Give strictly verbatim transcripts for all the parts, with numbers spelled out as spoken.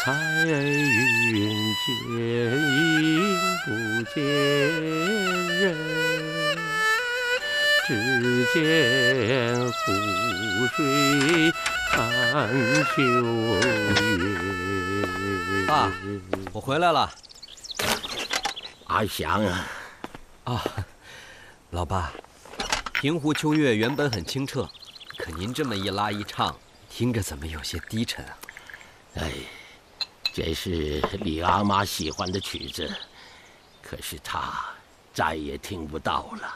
彩云间，影不见人，只见湖水看秋月。 爸，我回来了。 阿祥啊！ 啊，老爸，平湖秋月原本很清澈，可您这么一拉一唱，听着怎么有些低沉啊？ 哎，这是李阿妈喜欢的曲子，可是她再也听不到了。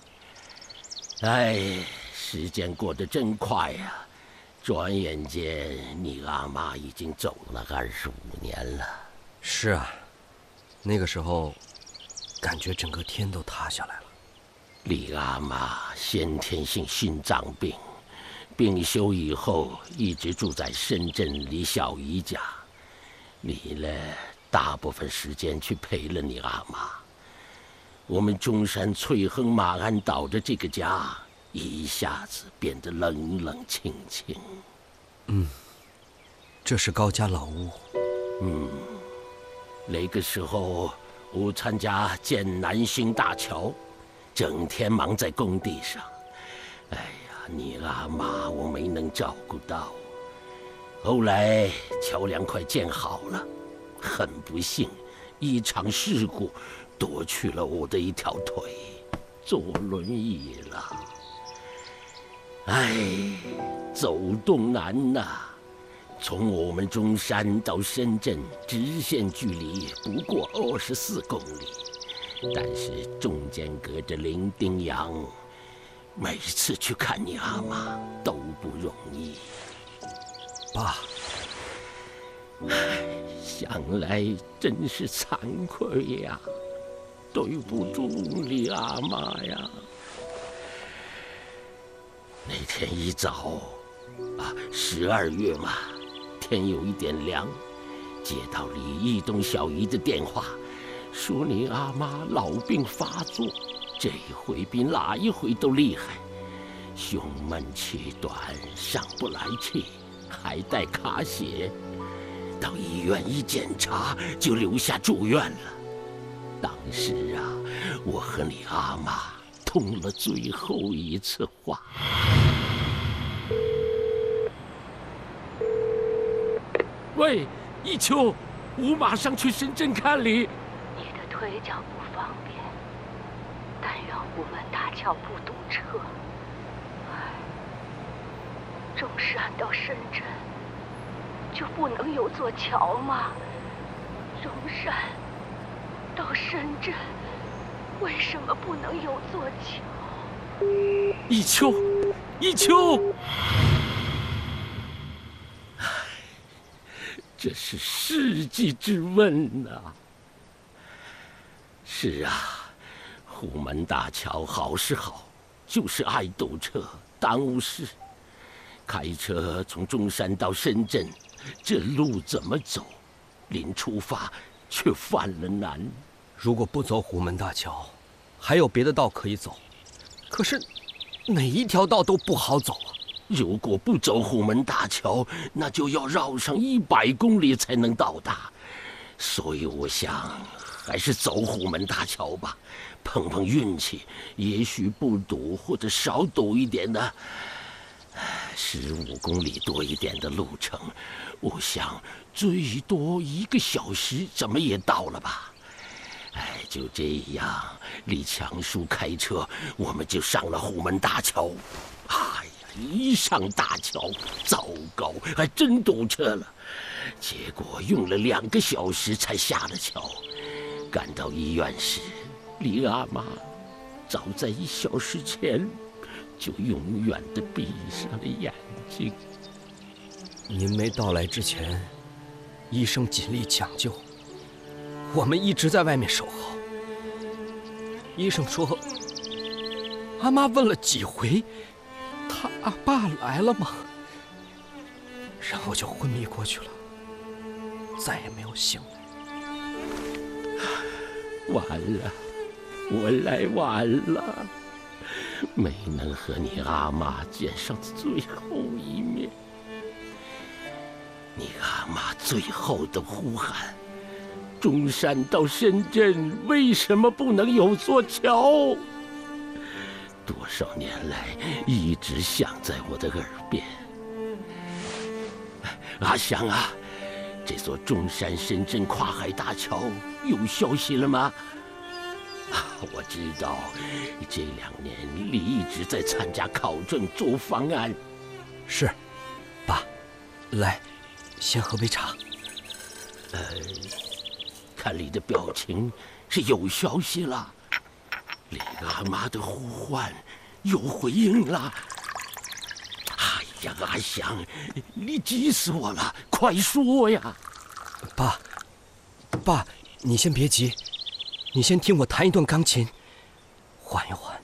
哎，时间过得真快呀、啊！转眼间，你阿妈已经走了二十五年了。 是啊，那个时候，感觉整个天都塌下来了。 李阿妈先天性心脏病，病休以后一直住在深圳李小姨家。李呢，大部分时间去陪了你阿妈。我们中山翠亨马鞍岛的这个家，一下子变得冷冷清清。 嗯，这是高家老屋。 嗯，那个时候我参加建南兴大桥，整天忙在工地上。哎呀，你阿妈我没能照顾到。后来桥梁快建好了，很不幸，一场事故夺去了我的一条腿，坐轮椅了。哎，走动难呐、啊！从我们中山到深圳直线距离不过二十四公里，但是中间隔着伶仃洋，每次去看你阿妈都不容易。 爸， 唉，想来真是惭愧呀，对不住你阿妈呀。那天一早，啊，十二月嘛，天有一点凉，接到李义东小姨的电话，说你阿妈老病发作，这一回比哪一回都厉害，胸闷气短，上不来气，还带卡血。到医院一检查，就留下住院了。当时啊，我和你阿妈通了最后一次话。喂，一秋，我马上去深圳看你。 你的腿脚不方便，但愿虎门大桥不堵车。唉，中山到深圳就不能有座桥吗？中山到深圳为什么不能有座桥？ 一秋，一秋。这是世纪之问呐、啊！是啊，虎门大桥好是好，就是爱堵车，耽误事。开车从中山到深圳，这路怎么走？临出发却犯了难。 如果不走虎门大桥，还有别的道可以走，可是哪一条道都不好走啊。 如果不走虎门大桥，那就要绕上一百公里才能到达。所以我想，还是走虎门大桥吧，碰碰运气，也许不堵或者少堵一点的，十五公里多一点的路程，我想最多一个小时，怎么也到了吧。哎，就这样，李强叔开车，我们就上了虎门大桥。哎呀！一上大桥，糟糕，还真堵车了。结果用了两个小时才下了桥。赶到医院时，李阿妈早在一小时前就永远地闭上了眼睛。 您没到来之前，医生尽力抢救，我们一直在外面守候。医生说，阿妈问了几回，他阿爸来了吗？然后就昏迷过去了，再也没有醒来。 完了，我来晚了，没能和你阿妈见上最后一面。 你阿妈最后的呼喊：中山到深圳为什么不能有座桥？多少年来一直响在我的耳边。阿香啊，这座中山深圳跨海大桥有消息了吗？啊，我知道，这两年你一直在参加考证做方案。 是，爸，来，先喝杯茶。 呃，看你的表情是有消息了，李阿妈的呼唤有回应了。哎呀，阿香，你急死我了，快说呀！ 爸，爸，你先别急，你先听我弹一段钢琴，缓一缓。